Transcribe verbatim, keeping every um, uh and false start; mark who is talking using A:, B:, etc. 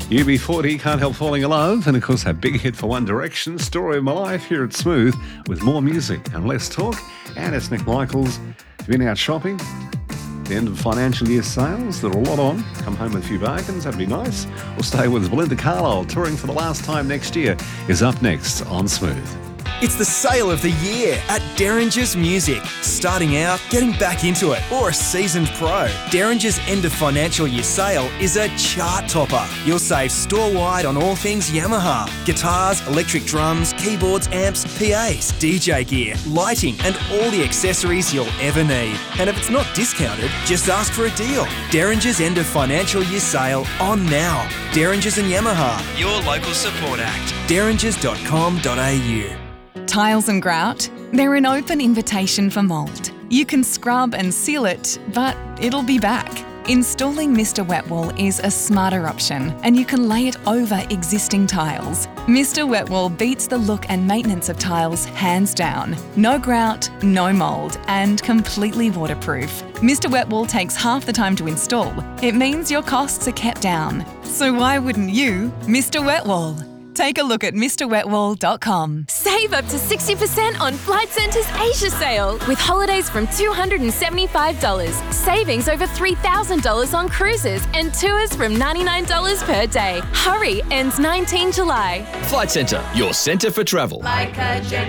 A: U B forty, Can't Help Falling in Love, and of course that big hit for One Direction, Story of My Life, here at Smooth, with more music and less talk. And it's Nick Michaels. Have you been out shopping? The end of financial year sales, there are a lot on. Come home with a few bargains, that'd be nice. We'll stay with us. Belinda Carlisle, touring for the last time next year, is up next on Smooth.
B: It's the sale of the year at Derringer's Music. Starting out, getting back into it, or a seasoned pro. Derringer's end of financial year sale is a chart topper. You'll save store-wide on all things Yamaha. Guitars, electric drums, keyboards, amps, P As, D J gear, lighting, and all the accessories you'll ever need. And if it's not discounted, just ask for a deal. Derringer's end of financial year sale on now. Derringer's and Yamaha, your local support act. derringers dot com dot a u.
C: Tiles and grout, they're an open invitation for mould. You can scrub and seal it, but it'll be back. Installing Mister Wet Wool is a smarter option, and you can lay it over existing tiles. Mister Wet Wool beats the look and maintenance of tiles hands down. No grout, no mould, and completely waterproof. Mister Wet Wool takes half the time to install. It means your costs are kept down. So why wouldn't you, Mister Wet Wool? Take a look at Mr Wet Wool dot com.
D: Save up to sixty percent on Flight Centre's Asia sale with holidays from two hundred seventy-five dollars, savings over three thousand dollars on cruises, and tours from ninety-nine dollars per day. Hurry, ends nineteenth of July.
E: Flight Centre, your centre for travel.
D: Like a